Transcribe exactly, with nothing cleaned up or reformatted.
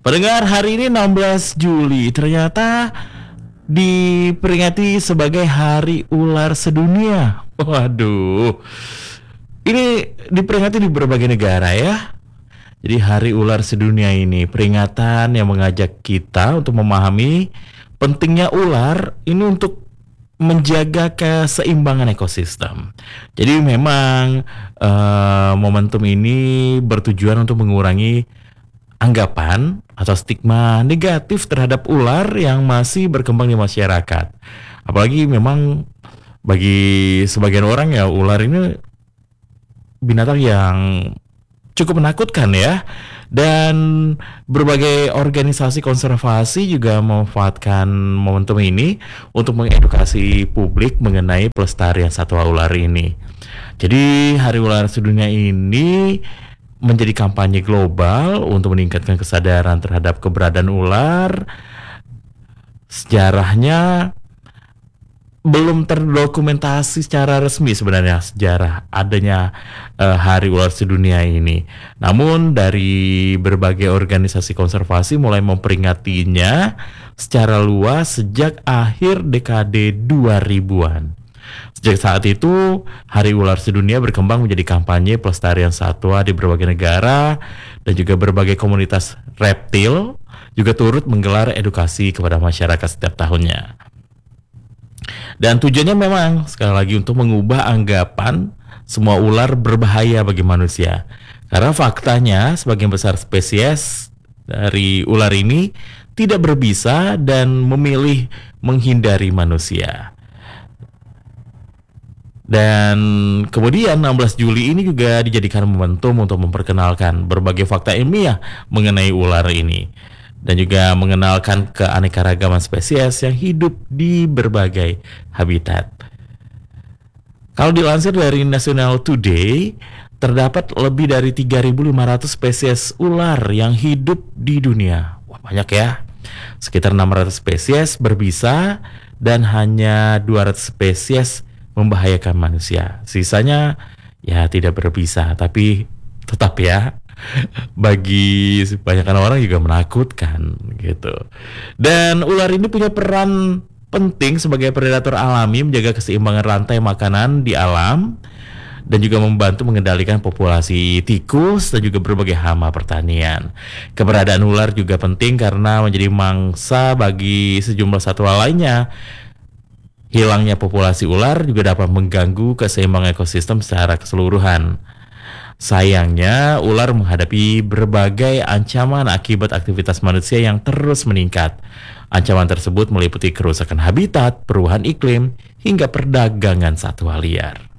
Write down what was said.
Pendengar, hari ini enam belas Juli ternyata diperingati sebagai Hari Ular Sedunia. Waduh, ini diperingati di berbagai negara ya. Jadi Hari Ular Sedunia ini peringatan yang mengajak kita untuk memahami pentingnya ular ini untuk menjaga keseimbangan ekosistem. Jadi memang uh, momentum ini bertujuan untuk mengurangi anggapan atau stigma negatif terhadap ular yang masih berkembang di masyarakat. Apalagi memang bagi sebagian orang ya ular ini binatang yang cukup menakutkan ya. Dan berbagai organisasi konservasi juga memanfaatkan momentum ini untuk mengedukasi publik mengenai pelestarian satwa ular ini. Jadi Hari Ular Sedunia ini menjadi kampanye global untuk meningkatkan kesadaran terhadap keberadaan ular. Sejarahnya belum terdokumentasi secara resmi sebenarnya sejarah adanya uh, Hari Ular Sedunia ini. Namun dari berbagai organisasi konservasi mulai memperingatinya secara luas sejak akhir dekade dua ribuan. Sejak saat itu, Hari Ular Sedunia berkembang menjadi kampanye pelestarian satwa di berbagai negara dan juga berbagai komunitas reptil juga turut menggelar edukasi kepada masyarakat setiap tahunnya. Dan tujuannya memang sekali lagi untuk mengubah anggapan semua ular berbahaya bagi manusia. Karena faktanya sebagian besar spesies dari ular ini tidak berbisa dan memilih menghindari manusia. Dan kemudian enam belas Juli ini juga dijadikan momentum untuk memperkenalkan berbagai fakta ilmiah mengenai ular ini. Dan juga mengenalkan keanekaragaman spesies yang hidup di berbagai habitat. Kalau dilansir dari National Today, terdapat lebih dari tiga ribu lima ratus spesies ular yang hidup di dunia. Wah, banyak ya. Sekitar enam ratus spesies berbisa dan hanya dua ratus spesies membahayakan manusia. Sisanya ya tidak berbisa, tapi tetap ya bagi kebanyakan orang juga menakutkan gitu. Dan ular ini punya peran penting sebagai predator alami, menjaga keseimbangan rantai makanan di alam dan juga membantu mengendalikan populasi tikus dan juga berbagai hama pertanian. Keberadaan ular juga penting karena menjadi mangsa bagi sejumlah satwa lainnya. Hilangnya populasi ular juga dapat mengganggu keseimbangan ekosistem secara keseluruhan. Sayangnya, ular menghadapi berbagai ancaman akibat aktivitas manusia yang terus meningkat. Ancaman tersebut meliputi kerusakan habitat, perubahan iklim, hingga perdagangan satwa liar.